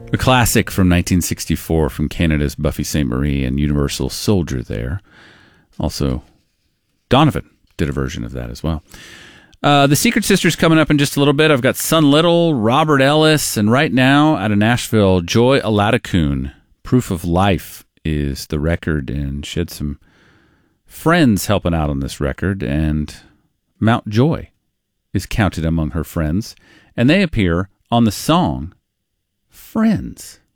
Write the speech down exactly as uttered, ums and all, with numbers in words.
A classic from nineteen sixty-four from Canada's Buffy Sainte Marie and Universal Soldier there. Also, Donovan did a version of that as well. Uh, the Secret Sisters coming up in just a little bit. I've got Son Little, Robert Ellis, and right now out of Nashville, Joy Aladakun. Proof of Life is the record, and she had some friends helping out on this record, and Mount Joy is counted among her friends, and they appear on the song Friends.